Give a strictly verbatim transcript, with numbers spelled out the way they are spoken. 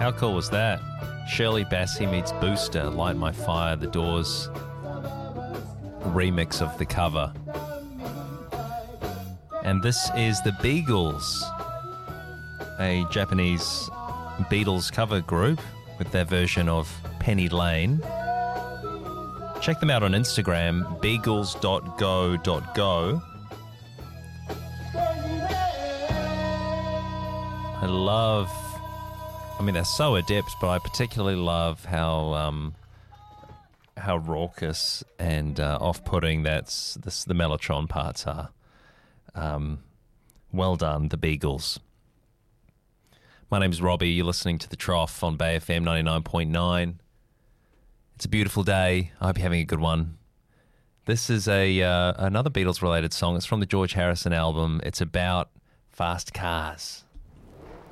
How cool was that? Shirley Bassey meets Booster, Light My Fire, The Doors remix of the cover. And this is the Beagles, a Japanese Beatles cover group with their version of Penny Lane. Check them out on Instagram, beagles dot go dot go. I love, I mean, they're so adept, but I particularly love how um, how raucous and uh, off-putting that's this, the Mellotron parts are. Um, well done, the Beagles. My name's Robbie. You're listening to The Trough on Bay F M ninety-nine point nine. It's a beautiful day. I hope you're having a good one. This is a uh, another Beatles-related song. It's from the George Harrison album. It's about fast cars.